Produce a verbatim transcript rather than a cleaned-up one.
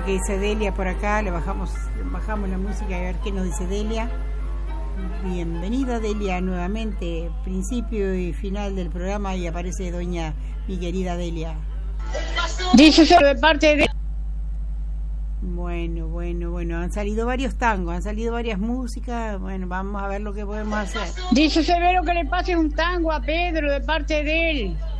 que dice Delia por acá. Le bajamos, bajamos la música y a ver qué nos dice Delia. Bienvenida Delia nuevamente, principio y final del programa, y aparece doña, mi querida Delia. Dice de parte de... Bueno, bueno, bueno, han salido varios tangos, han salido varias músicas. Bueno, vamos a ver lo que podemos hacer. Dice Severo que le pase un tango a Pedro de parte de él.